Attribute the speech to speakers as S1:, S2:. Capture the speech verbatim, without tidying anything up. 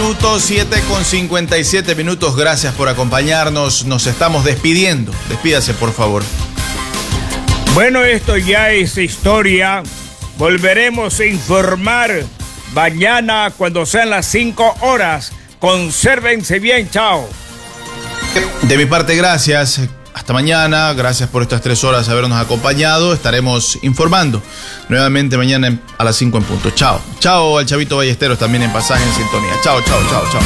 S1: minutos, siete con cincuenta y siete minutos. Gracias por acompañarnos. Nos estamos despidiendo. Despídase, por favor.
S2: Bueno, esto ya es historia. Volveremos a informar mañana cuando sean las cinco horas. Consérvense bien, chao.
S1: De mi parte, gracias. Hasta mañana. Gracias por estas tres horas habernos acompañado. Estaremos informando nuevamente mañana a las cinco en punto. Chao. Chao al Chavito Ballesteros también en Pasaje en Sintonía. Chao, chao, chao, chao.